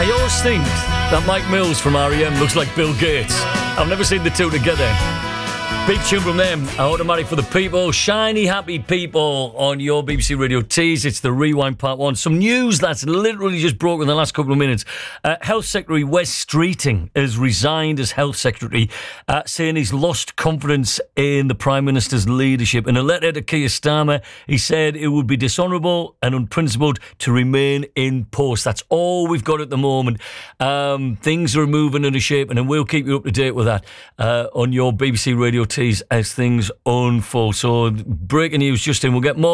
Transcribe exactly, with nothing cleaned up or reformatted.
I always think that Mike Mills from R E M looks like Bill Gates. I've never seen the two together. Big tune from them. Automatic for the People. Shiny, happy people on your B B C Radio Tees. It's the Rewind Part one. Some news that's literally just broke in the last couple of minutes. Uh, Health Secretary Wes Streeting has resigned as Health Secretary, uh, saying he's lost confidence in the Prime Minister's leadership. In a letter to Keir Starmer, he said it would be dishonourable and unprincipled to remain in post. That's all we've got at the moment. Um, things are moving and shaping, and we'll keep you up to date with that uh, on your B B C Radio Tees as things unfold. So breaking news just in, we'll get more